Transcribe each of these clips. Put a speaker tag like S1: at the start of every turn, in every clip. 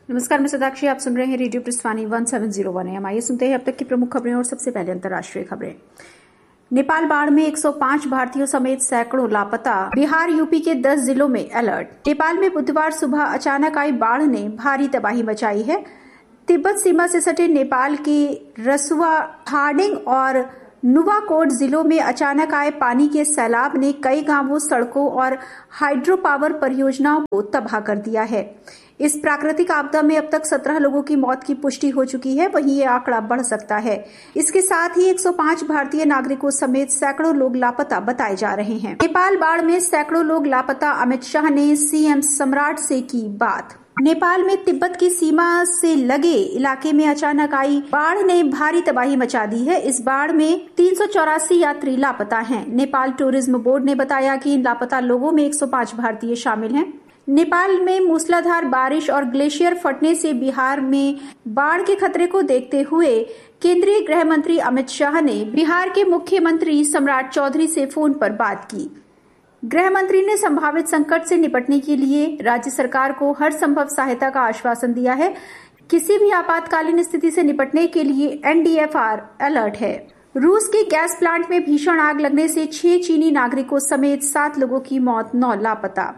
S1: नमस्कार, मैं सदाक्षी। आप सुन रहे हैं रेडियो प्रस्थानी 1701 AM। आइए सुनते हैं अब तक की प्रमुख खबरें और सबसे पहले अंतर्राष्ट्रीय खबरें। नेपाल बाढ़ में 105 भारतीयों समेत सैकड़ों लापता। बिहार यूपी के 10 जिलों में अलर्ट। नेपाल में बुधवार सुबह अचानक आई बाढ़ ने भारी तबाही मचाई है। तिब्बत सीमा से सटे नेपाल के रसुआ, ठाडिंग और नुवाकोट जिलों में अचानक आए पानी के सैलाब ने कई गांवों, सड़कों और हाइड्रो पावर परियोजनाओं को तबाह कर दिया है। इस प्राकृतिक आपदा में अब तक 17 लोगों की मौत की पुष्टि हो चुकी है, वहीं ये आंकड़ा बढ़ सकता है। इसके साथ ही 105 भारतीय नागरिकों समेत सैकड़ों लोग लापता बताए जा रहे हैं। नेपाल बाढ़ में सैकड़ों लोग लापता। अमित शाह ने सीएम सम्राट से की बात। नेपाल में तिब्बत की सीमा से लगे इलाके में अचानक आई बाढ़ ने भारी तबाही मचा दी है। इस बाढ़ में 384 यात्री लापता हैं। नेपाल टूरिज्म बोर्ड ने बताया कि इन लापता लोगों में 105 भारतीय शामिल हैं। नेपाल में मूसलाधार बारिश और ग्लेशियर फटने से बिहार में बाढ़ के खतरे को देखते हुए केंद्रीय गृह मंत्री अमित शाह ने बिहार के मुख्यमंत्री सम्राट चौधरी से फोन पर बात की। गृह मंत्री ने संभावित संकट से निपटने के लिए राज्य सरकार को हर संभव सहायता का आश्वासन दिया है। किसी भी आपातकालीन स्थिति से निपटने के लिए एनडीएफआर अलर्ट है। रूस के गैस प्लांट में भीषण आग लगने से 6 चीनी नागरिकों समेत 7 लोगों की मौत, 9 लापता।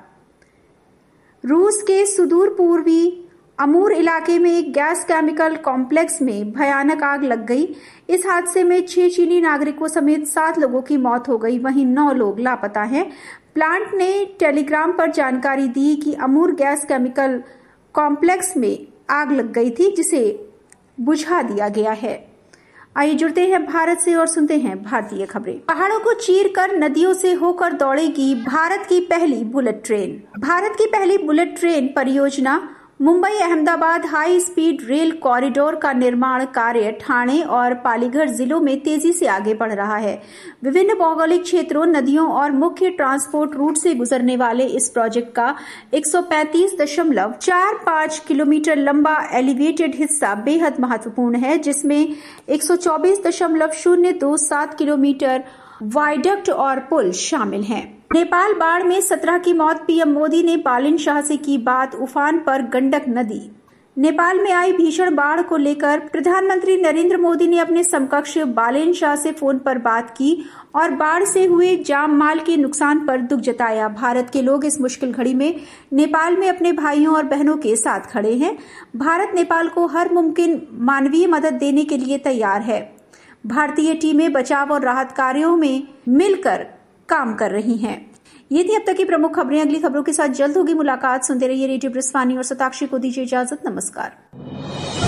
S1: रूस के सुदूर पूर्वी अमूर इलाके में एक गैस केमिकल कॉम्प्लेक्स में भयानक आग लग गई। इस हादसे में 6 चीनी नागरिकों समेत 7 लोगों की मौत हो गई, वहीं 9 लोग लापता हैं। प्लांट ने टेलीग्राम पर जानकारी दी कि अमूर गैस केमिकल कॉम्प्लेक्स में आग लग गई थी, जिसे बुझा दिया गया है। आइए जुड़ते हैं भारत से और सुनते हैं भारतीय खबरें। पहाड़ों को चीरकर नदियों से होकर दौड़ेगी भारत की पहली बुलेट ट्रेन। भारत की पहली बुलेट ट्रेन परियोजना Mumbai Ahmedabad high speed rail corridor का निर्माण कार्य ठाणे और पालीघर जिलों में तेजी से आगे बढ़ रहा है। विभिन्न भौगोलिक क्षेत्रों, नदियों और मुख्य ट्रांसपोर्ट रूट से गुजरने वाले इस प्रोजेक्ट का 135.45 किलोमीटर लंबा एलिवेटेड हिस्सा बेहद महत्वपूर्ण है, जिसमें 124.027 किलोमीटर वायडक्ट और पुल शामिल हैं। नेपाल बाढ़ में 17 की मौत। पीएम मोदी ने बालिन शाह से की बात। उफान पर गंडक नदी। नेपाल में आई भीषण बाढ़ को लेकर प्रधानमंत्री नरेंद्र मोदी ने अपने समकक्ष बालिन शाह से फोन पर बात की और बाढ़ से हुए जाम माल के नुकसान पर दुख जताया। भारत के लोग इस मुश्किल घड़ी में नेपाल में अपने भाइयों और बहनों के साथ खड़े हैं। भारत नेपाल को हर मुमकिन मानवीय मदद देने के लिए तैयार है। भारतीय टीमें बचाव और राहत कार्यों में मिलकर काम कर रही हैं। ये थी अब तक की प्रमुख खबरें। अगली खबरों के साथ जल्द होगी मुलाकात। सुनते रहिए रेडियो प्रस्थानी और सताक्षी को दीजिए इजाजत। नमस्कार।